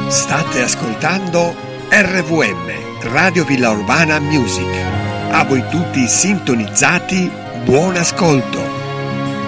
State ascoltando RVM, Radio Villa Urbana Music. A voi tutti sintonizzati, buon ascolto.